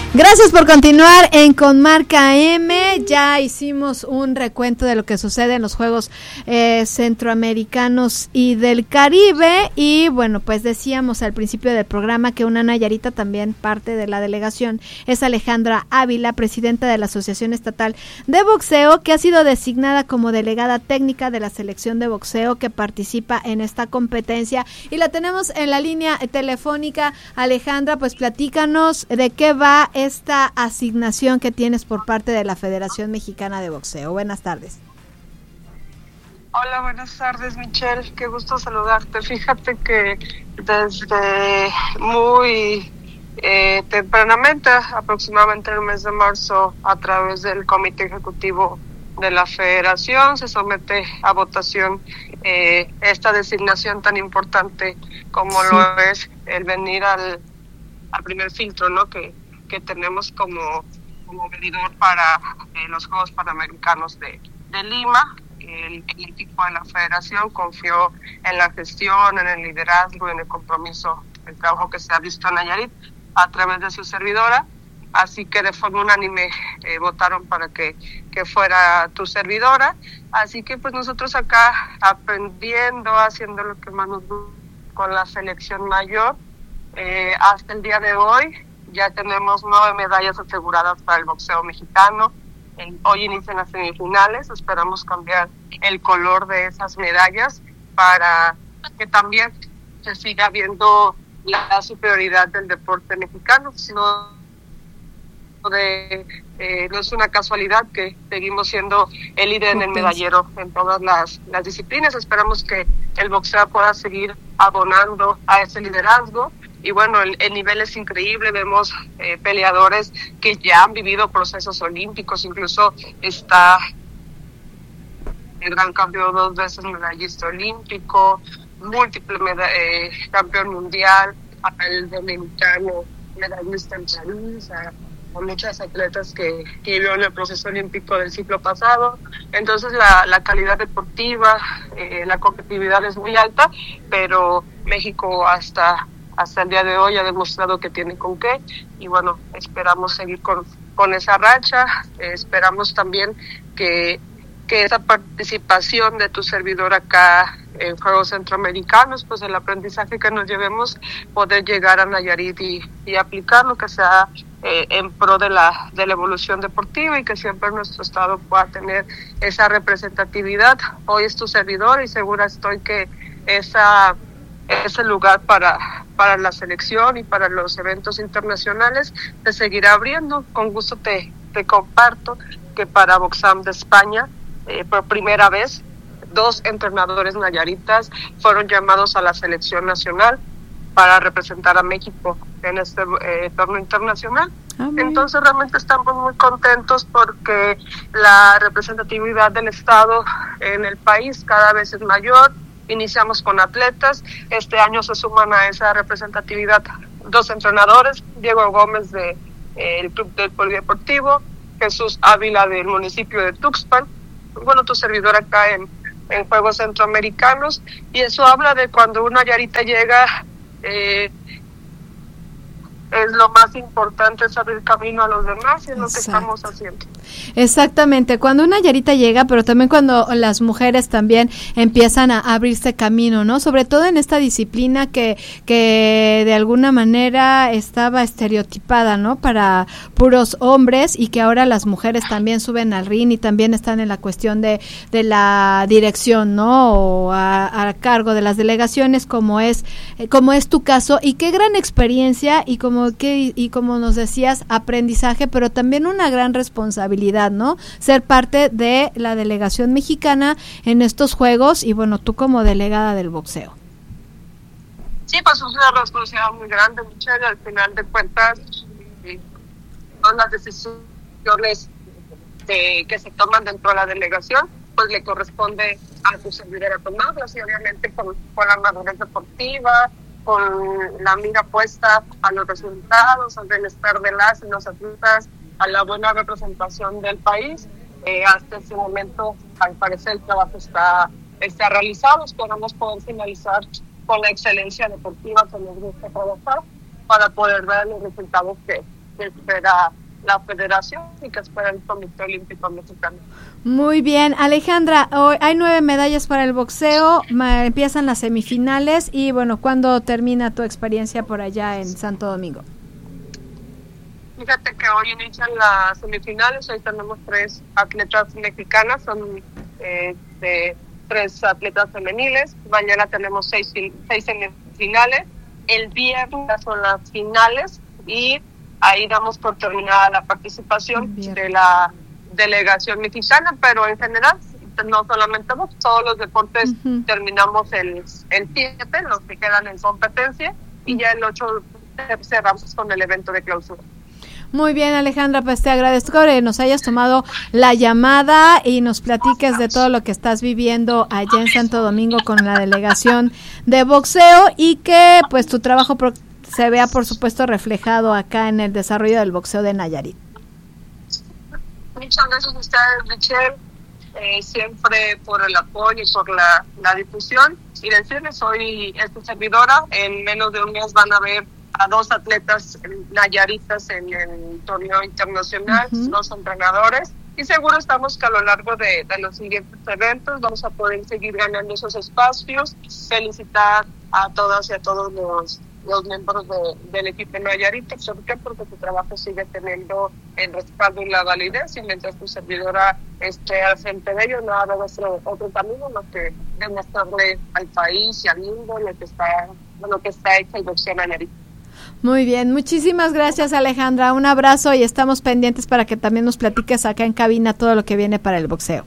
Gracias por continuar en Con Marca M. Ya hicimos un recuento de lo que sucede en los Juegos Centroamericanos y del Caribe. Y bueno, pues decíamos al principio del programa que una nayarita, también parte de la delegación, es Alejandra Ávila, presidenta de la Asociación Estatal de Boxeo, que ha sido designada como delegada técnica de la selección de boxeo que participa en esta competencia. Y la tenemos en la línea telefónica. Alejandra, pues platícanos de qué va esta asignación que tienes por parte de la Federación Mexicana de Boxeo. Buenas tardes. Hola, buenas tardes, Michelle. Qué gusto saludarte. Fíjate que desde muy tempranamente, aproximadamente en el mes de marzo, a través del Comité Ejecutivo de la Federación, se somete a votación esta designación tan importante como lo es el venir al primer filtro, ¿no? Que tenemos como medidor para los Juegos Panamericanos de Lima. El equipo de la Federación confió en la gestión, en el liderazgo, en el compromiso, el trabajo que se ha visto en Nayarit a través de su servidora. Así que de forma unánime votaron para que fuera tu servidora. Así que pues nosotros acá aprendiendo, haciendo lo que más nos gusta con la selección mayor. Hasta el día de hoy ya tenemos 9 medallas aseguradas para el boxeo mexicano. Hoy inician las semifinales, esperamos cambiar el color de esas medallas para que también se siga viendo la superioridad del deporte mexicano. No es una casualidad que seguimos siendo el líder en el medallero en todas las disciplinas. Esperamos que el boxeo pueda seguir abonando a ese liderazgo. Y bueno, el nivel es increíble. Vemos peleadores que ya han vivido procesos olímpicos. Incluso está el gran campeón 2 veces medallista olímpico, múltiple campeón mundial, el dominicano medallista en París, a muchas atletas que vieron el proceso olímpico del ciclo pasado. Entonces la calidad deportiva, la competitividad es muy alta, pero México hasta el día de hoy ha demostrado que tiene con qué, y bueno, esperamos seguir con esa racha. Esperamos también que esa participación de tu servidor acá en Juegos Centroamericanos, pues el aprendizaje que nos llevemos, poder llegar a Nayarit y aplicarlo, que sea en pro de la evolución deportiva, y que siempre nuestro estado pueda tener esa representatividad. Hoy es tu servidor y segura estoy que ese lugar para la selección y para los eventos internacionales se seguirá abriendo. Con gusto te comparto que para Boxam de España, por primera vez, 2 entrenadores nayaritas fueron llamados a la selección nacional para representar a México en este torneo internacional. Entonces realmente estamos muy contentos porque la representatividad del Estado en el país cada vez es mayor. Iniciamos con atletas, este año se suman a esa representatividad 2 entrenadores, Diego Gómez del Club del Polideportivo, Jesús Ávila del municipio de Tuxpan, bueno, tu servidor acá en Juegos Centroamericanos, y eso habla de cuando una nayarita llega, es lo más importante, es abrir camino a los demás, y es lo que estamos haciendo. Exactamente, cuando una nayarita llega, pero también cuando las mujeres también empiezan a abrirse camino, ¿no? Sobre todo en esta disciplina que de alguna manera estaba estereotipada, ¿no? Para puros hombres, y que ahora las mujeres también suben al ring y también están en la cuestión de la dirección, ¿no? O a cargo de las delegaciones, como es tu caso, y qué gran experiencia, y como nos decías, aprendizaje, pero también una gran responsabilidad, ¿no? Ser parte de la delegación mexicana en estos Juegos, y bueno, tú como delegada del boxeo. Sí, pues es una responsabilidad muy grande, Michelle. Al final de cuentas, todas las decisiones que se toman dentro de la delegación, pues le corresponde a tu servidora tomarlas, y obviamente con la madurez deportiva, con la mira puesta a los resultados, al bienestar de las y los atletas, a la buena representación del país. Hasta ese momento, al parecer, el trabajo está realizado. Esperamos poder finalizar con la excelencia deportiva que nos gusta trabajar, para poder ver los resultados que que espera la Federación y que espera el Comité Olímpico Mexicano. Muy bien, Alejandra, hoy hay 9 medallas para el boxeo, empiezan las semifinales y bueno, ¿cuándo termina tu experiencia por allá en Santo Domingo? Fíjate que hoy inician las semifinales, hoy tenemos 3 atletas mexicanas, son 3 atletas femeniles, mañana tenemos 6 semifinales, el viernes son las finales y ahí damos por terminada la participación de la delegación mexicana, pero en general, no solamente todos los deportes terminamos el 7, los que quedan en competencia, y ya el 8 cerramos con el evento de clausura. Muy bien, Alejandra, pues te agradezco que nos hayas tomado la llamada y nos platiques de todo lo que estás viviendo allá en Santo Domingo con la delegación de boxeo y que pues tu trabajo se vea, por supuesto, reflejado acá en el desarrollo del boxeo de Nayarit. Muchas gracias a ustedes, Michelle, siempre por el apoyo y por la difusión. Y decirles, soy esta servidora, en menos de un mes van a ver a 2 atletas nayaritas en el torneo internacional, 2 entrenadores, y seguro estamos que a lo largo de los siguientes eventos vamos a poder seguir ganando esos espacios. Felicitar a todas y a todos los miembros del equipo Nayarita. ¿Por qué? Porque tu trabajo sigue teniendo el respaldo y la validez, y mientras tu servidora esté al frente de ello, no habrá otro camino más que demostrarle al país y al mundo lo que está hecho el boxeo Nayarita. Muy bien, muchísimas gracias, Alejandra, un abrazo y estamos pendientes para que también nos platiques acá en cabina todo lo que viene para el boxeo.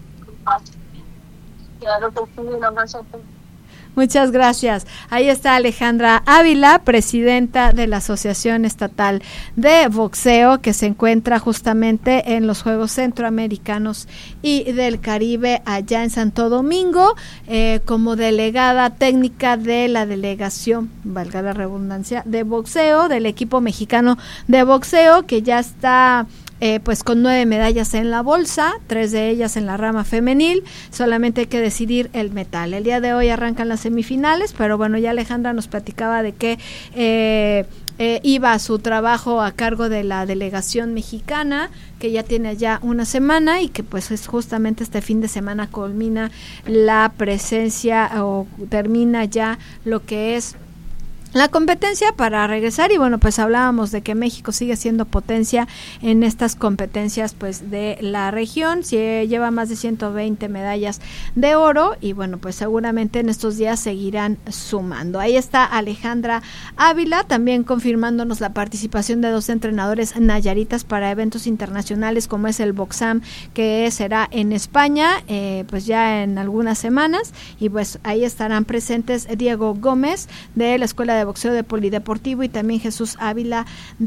Claro que sí, un abrazo. Muchas gracias. Ahí está Alejandra Ávila, presidenta de la Asociación Estatal de Boxeo, que se encuentra justamente en los Juegos Centroamericanos y del Caribe allá en Santo Domingo, como delegada técnica de la delegación, valga la redundancia, de boxeo, del equipo mexicano de boxeo, que ya está pues con 9 medallas en la bolsa, 3 de ellas en la rama femenil, solamente hay que decidir el metal. El día de hoy arrancan las semifinales, pero bueno, ya Alejandra nos platicaba de que iba a su trabajo a cargo de la delegación mexicana, que ya tiene ya una semana y que pues es justamente este fin de semana culmina la presencia o termina ya lo que es la competencia para regresar. Y bueno, pues hablábamos de que México sigue siendo potencia en estas competencias pues de la región, lleva más de 120 medallas de oro y bueno, pues seguramente en estos días seguirán sumando. Ahí está Alejandra Ávila también confirmándonos la participación de 2 entrenadores nayaritas para eventos internacionales como es el Boxam, que será en España pues ya en algunas semanas, y pues ahí estarán presentes Diego Gómez de la Escuela de Boxeo de Polideportivo y también Jesús Ávila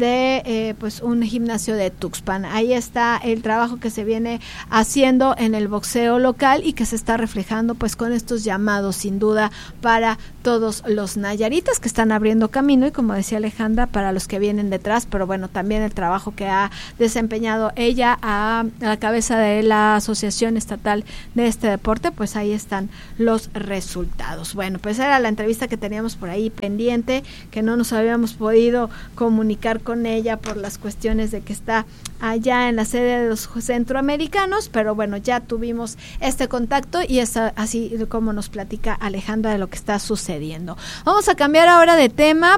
de pues un gimnasio de Tuxpan. Ahí está el trabajo que se viene haciendo en el boxeo local y que se está reflejando pues con estos llamados sin duda para todos los nayaritas que están abriendo camino y, como decía Alejandra, para los que vienen detrás, pero bueno, también el trabajo que ha desempeñado ella a la cabeza de la Asociación Estatal de este deporte, pues ahí están los resultados. Bueno, pues era la entrevista que teníamos por ahí pendiente, que no nos habíamos podido comunicar con ella por las cuestiones de que está allá en la sede de los centroamericanos, pero bueno, ya tuvimos este contacto y es así como nos platica Alejandra de lo que está sucediendo. Vamos a cambiar ahora de tema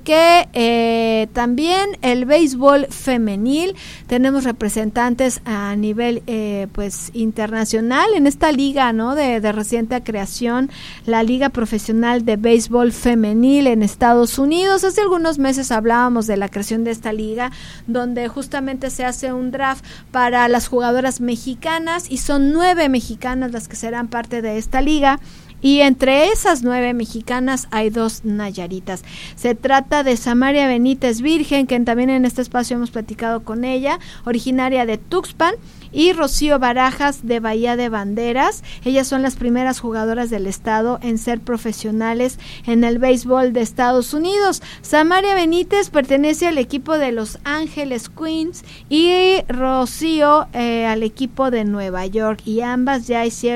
porque también el béisbol femenil, tenemos representantes a nivel pues internacional en esta liga, ¿no? De reciente creación, la Liga Profesional de Béisbol Femenil en Estados Unidos. Hace algunos meses hablábamos de la creación de esta liga, donde justamente se hace un draft para las jugadoras mexicanas y son 9 mexicanas las que serán parte de esta liga. Y entre esas 9 mexicanas hay 2 nayaritas. Se trata de Samaria Benítez Virgen, que también en este espacio hemos platicado con ella, originaria de Tuxpan, y Rocío Barajas de Bahía de Banderas. Ellas son las primeras jugadoras del estado en ser profesionales en el béisbol de Estados Unidos. Samaria Benítez pertenece al equipo de Los Ángeles Queens y Rocío al equipo de Nueva York, y ambas ya hicieron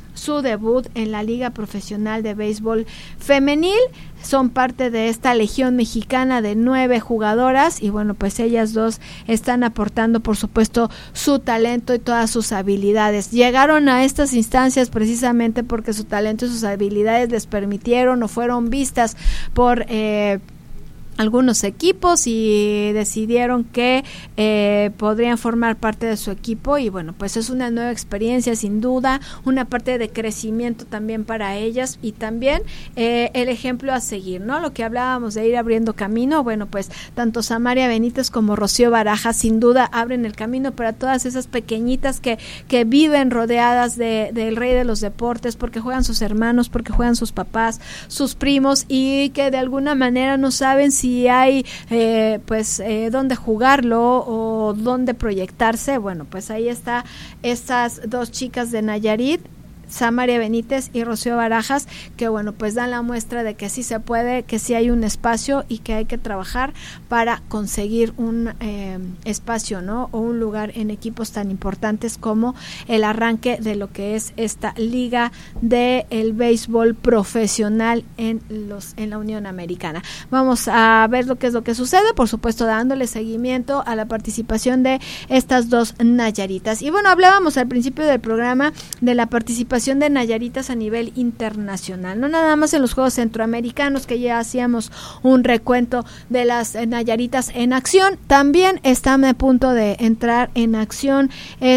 su debut en la Liga Profesional de Béisbol Femenil. Son parte de esta legión mexicana de 9 jugadoras y bueno, pues ellas dos están aportando por supuesto su talento y todas sus habilidades. Llegaron a estas instancias precisamente porque su talento y sus habilidades les permitieron o fueron vistas por algunos equipos y decidieron que podrían formar parte de su equipo y bueno, pues es una nueva experiencia sin duda, una parte de crecimiento también para ellas y también el ejemplo a seguir, ¿no? Lo que hablábamos de ir abriendo camino, bueno, pues tanto Samaria Benítez como Rocío Barajas sin duda abren el camino para todas esas pequeñitas que viven rodeadas del rey de los deportes, porque juegan sus hermanos, porque juegan sus papás, sus primos y que de alguna manera no saben si hay dónde jugarlo o dónde proyectarse. Bueno, pues ahí está estas dos chicas de Nayarit, Samaria Benítez y Rocío Barajas, que bueno, pues dan la muestra de que sí se puede, que sí hay un espacio y que hay que trabajar para conseguir un espacio, ¿no? O un lugar en equipos tan importantes como el arranque de lo que es esta liga de el béisbol profesional en la Unión Americana. Vamos a ver lo que sucede, por supuesto dándole seguimiento a la participación de estas dos nayaritas. Y bueno, hablábamos al principio del programa de la participación de nayaritas a nivel internacional, no nada más en los Juegos Centroamericanos, que ya hacíamos un recuento de las nayaritas en acción, también están a punto de entrar en acción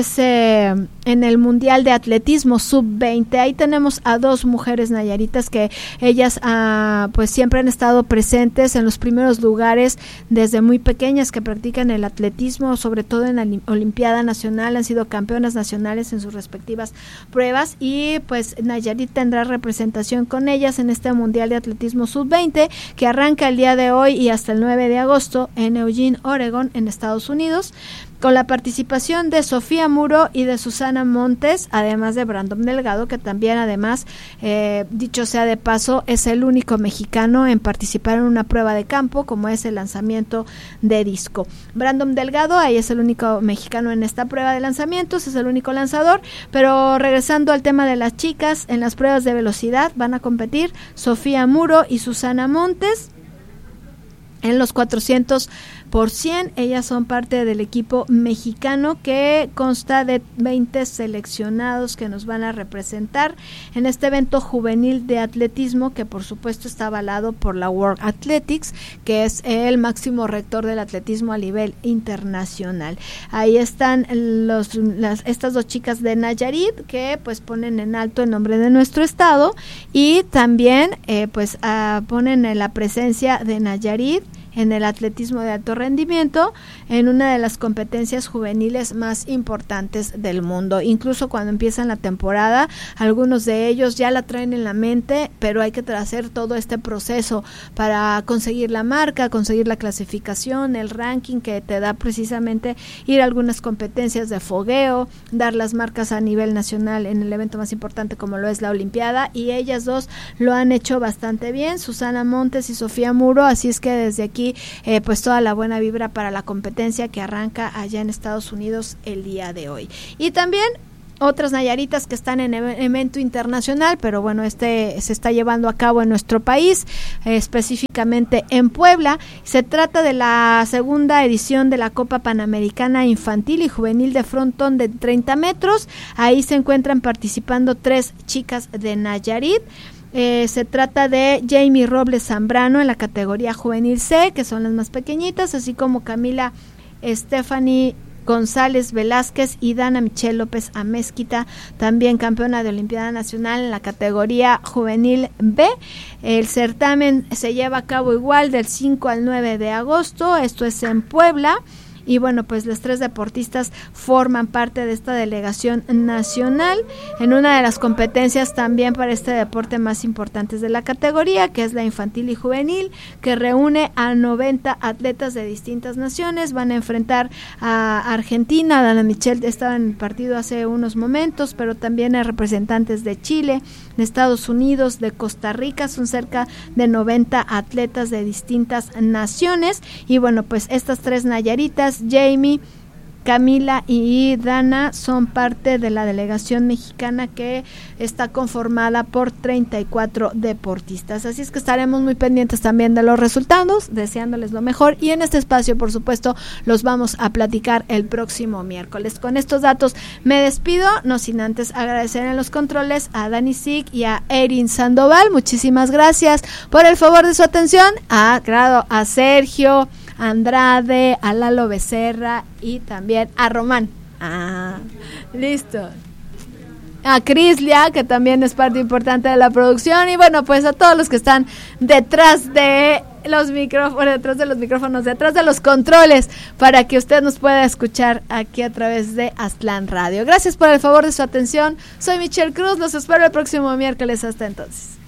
en el Mundial de Atletismo Sub-20. Ahí tenemos a dos mujeres nayaritas que ellas pues siempre han estado presentes en los primeros lugares desde muy pequeñas, que practican el atletismo, sobre todo en la Olimpiada Nacional, han sido campeonas nacionales en sus respectivas pruebas y pues Nayarit tendrá representación con ellas en este Mundial de Atletismo Sub-20 que arranca el día de hoy y hasta el 9 de agosto en Eugene, Oregon, en Estados Unidos, con la participación de Sofía Muro y de Susana Montes, además de Brandon Delgado, que también además, dicho sea de paso, es el único mexicano en participar en una prueba de campo, como es el lanzamiento de disco. Brandon Delgado, ahí es el único mexicano en esta prueba de lanzamientos, es el único lanzador, pero regresando al tema de las chicas, en las pruebas de velocidad van a competir Sofía Muro y Susana Montes. En los 400 por 100, ellas son parte del equipo mexicano que consta de 20 seleccionados que nos van a representar en este evento juvenil de atletismo que por supuesto está avalado por la World Athletics, que es el máximo rector del atletismo a nivel internacional. Ahí están estas dos chicas de Nayarit que pues ponen en alto el nombre de nuestro estado y también ponen en la presencia de Nayarit en el atletismo de alto rendimiento en una de las competencias juveniles más importantes del mundo. Incluso cuando empiezan la temporada, algunos de ellos ya la traen en la mente, pero hay que hacer todo este proceso para conseguir la marca, conseguir la clasificación, el ranking que te da precisamente ir a algunas competencias de fogueo, dar las marcas a nivel nacional en el evento más importante como lo es la Olimpiada, y ellas dos lo han hecho bastante bien, Susana Montes y Sofía Muro, así es que desde aquí pues toda la buena vibra para la competencia que arranca allá en Estados Unidos el día de hoy. Y también otras nayaritas que están en evento internacional, pero bueno, se está llevando a cabo en nuestro país, específicamente en Puebla. Se trata de la segunda edición de la Copa Panamericana Infantil y Juvenil de Frontón de 30 metros. Ahí se encuentran participando 3 chicas de Nayarit. Se trata de Jamie Robles Zambrano en la categoría juvenil C, que son las más pequeñitas, así como Camila Stephanie González Velázquez y Dana Michelle López Amezquita, también campeona de Olimpiada Nacional en la categoría juvenil B. El certamen se lleva a cabo igual del 5 al 9 de agosto, esto es en Puebla. Y bueno, pues las 3 deportistas forman parte de esta delegación nacional en una de las competencias también para este deporte más importantes de la categoría, que es la infantil y juvenil, que reúne a 90 atletas de distintas naciones. Van a enfrentar a Argentina. Dana Michelle estaba en el partido hace unos momentos, pero también hay representantes de Chile, de Estados Unidos, de Costa Rica. Son cerca de 90 atletas de distintas naciones. Y bueno, pues estas 3 nayaritas, Jamie, Camila y Dana son parte de la delegación mexicana que está conformada por 34 deportistas. Así es que estaremos muy pendientes también de los resultados, deseándoles lo mejor, y en este espacio, por supuesto, los vamos a platicar el próximo miércoles. Con estos datos me despido, no sin antes agradecer en los controles a Dani Sig y a Erin Sandoval. Muchísimas gracias por el favor de su atención. A Sergio Andrade, a Lalo Becerra y también a Román. Listo. A Crislia, que también es parte importante de la producción, y bueno, pues a todos los que están detrás de los micrófonos, detrás de los controles, para que usted nos pueda escuchar aquí a través de Aztlán Radio. Gracias por el favor de su atención. Soy Michelle Cruz, los espero el próximo miércoles. Hasta entonces.